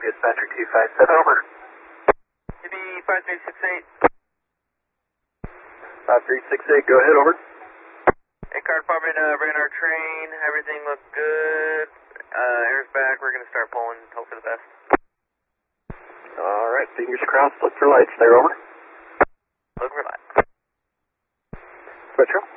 Dispatcher 257, over. TB 5368. 5368, go ahead, over. Hey, car department, ran our train, everything looked good. Air's back, we're going to start pulling, hope for the best. Alright, fingers crossed, look for lights there, over. Look for lights. Metro.